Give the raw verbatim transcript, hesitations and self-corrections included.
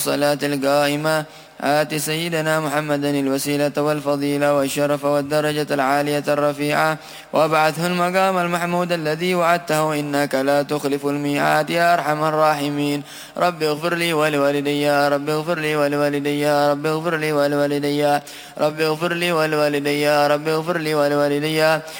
الصلاة القائمة آت سيدنا محمدا الوسيلة والفضيلة والشرف والدرجة العالية الرفيعة وابعثه المقام المحمود الذي وعدته إنك لا تخلف الميعاد يا أرحم الراحمين. رب اغفر لي ولوالدي يا رب اغفر لي ولوالدي يا رب اغفر لي ولوالدي يا رب اغفر لي ولوالدي يا رب اغفر لي ولوالدي